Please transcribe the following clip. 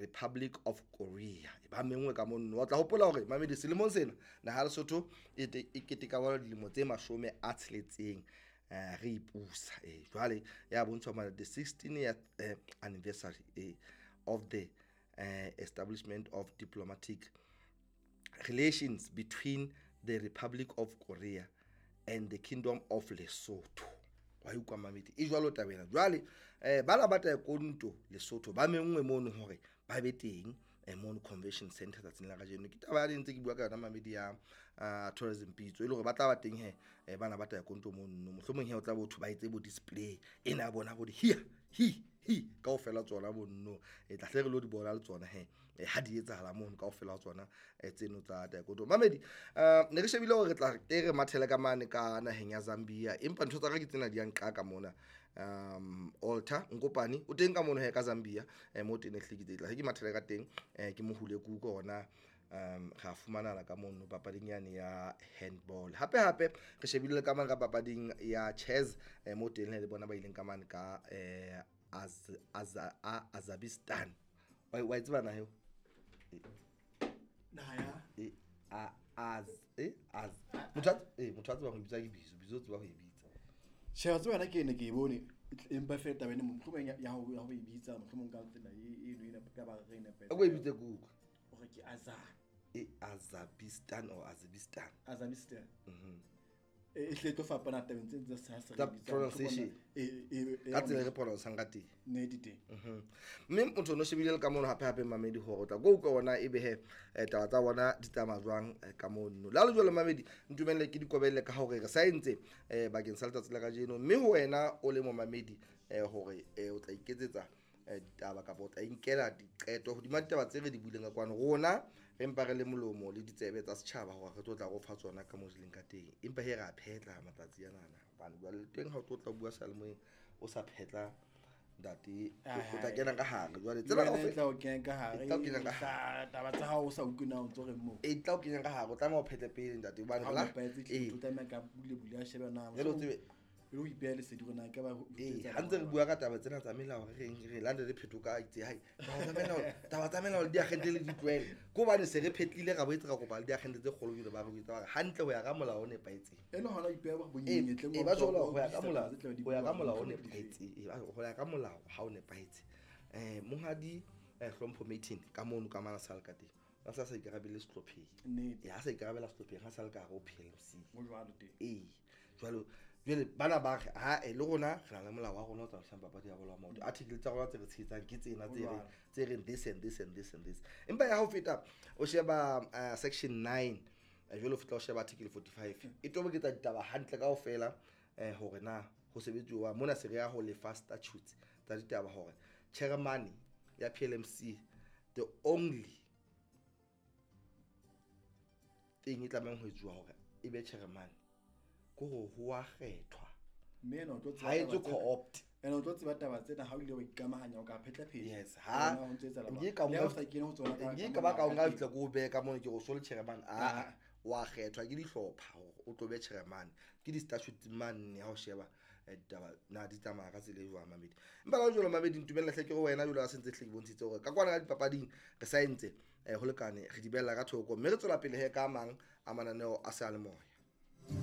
Republic of Korea ba mengwe ka monno wa tla hopola hore mamedi selemong sena naha ya Lesotho e keteka wa dilemo tse 60 re ipusa jwale ya bontshwa ma the 16th anniversary of the establishment of diplomatic relations between the Republic of Korea and the Kingdom of Lesotho. Wa utlwa mamedi e jwalo tabela jwale ba la bata ya konto Lesotho ba mengwe mono hore ba be teng mono convention center tsa tsela ga jeno ke taba ya ntse ke bua ka yona mamedi ya tourism pitso ile gore ba tla ba teng bana bata ya konto mono mohlomong he o tla botho ba etse bo display ena bona bo here hi ka ofela tsona bonno tla hle re lo di bona le tsona ha di etsahala mono ka ofela tsona tseno tsa ta konto mamedi ne re shebile hore re tla re mathele ka mane ka naheng ya Zambia empa ntho tsa ga ke tsena di yanqa mona altar nkopane o teng ka mono he ka Zambia mo tene hlikitse tla ke mathele ka teng ke mo hule ku kona ga fumanana ka mono papading yane ya handball hape re shebile ka mane ka papading ya chess mo tene le bona ba ileng ka mane ka Azabistan wa itse na heo na ya mothatse ba go bitsa ke bizo tse ba go ibitsa sheba tswana ke ne ke bone empa feta bene mohlomong ya ho ibitsa mohlomong ka tsela e ina ka ba re ina go ibitse ku o re ke Azabistan or Azabistan e hle to fapana tabeng tse sa sa pronunciation ka tsela re pronounce ka teng ne dite mme motho no shebile ka mono hape mamedi ho rota go ona e be he taba tsa bona di tsamaya jwang ka mono la le jole mamedi ntumelele ke dikobelle ka hore re saentse bakeng sa letsatsi la ka jeno mme ho wena o le mo mamedi hore o tla iketsetsa ditaba ka botla inkela diqeto ho dimataba tse re di buleng ka kwana rona re empa re le molomo le ditsebe tsa setjhaba hore re tla go fa tsona ka mojileng ka teng empa he ra phetla matsatsi yana bana ba le teng ha o tla bua sa le mo o sa phetla dati o tla kena ka hare jwale tsela ka ofela o kena ka hare taba tsa hao o sa ukuna o tsore mo tla o kena ka hare o tla mo phetla pele dati bana la o tla ka bule a sheba na lo ipele se di gona ka ba hantse re bua ka taba tsena tsa melao re lande le phetoka itse hai taba tsa melao di agente le ditwele go bane se re phetlile ga boetse ga go ba le di agente tse kgolo dilo ba re itse hantle go ya ka molao ne paetse ene hona ipea ba bonyetle ba jola go ya ka molao ne paetse go ya ka molao ha o ne paetse mohadi hlompho meeting ka mono ka mana sal ka teng ba sa ikarabele setlopheng ya sa ikarabela setlopheng ga sal ka go PLC mo jwalo teng jwalo jwale bana ba ha le rona re na le molao wa rona o tsa hlamba papadi ya bola maoto article tsa rona tse re tshetsang ke tsena tse re this and this empa ya ho feta o sheba section 9 jwale o fitla o sheba article 45 e tobeketsa ditaba hantle ka ofela hore na ho sebetsuwa mona se re ya ho le fast statutes tsa ditaba hore chairman ya PLMC the only thing e tlamang ho etsuwa hore e be chairman go ho a kgethwa mme no tlo ha etso co-opt ene o tlo tseba taba tsena ha o ile o ikamahanya o ka phetla phedi yes ha nge ka mo sa kene ho tsona nge ka ba ka nga fitla go be ka mo ke go sole chairman wa kgethwa ke dihlopha o tlo be chairman ke di statute man ya ho sheba taba na di tsamaya ka tsele jwa mamedi mpa la jolo mamedi ntumella hle ke go wena jolo ga sentse hle ke bontshitse gore ka kwana ka dipapading re saentse go lekane re di bella ka thoko mme re tsola pele he ka mang a mananeo a sa le moya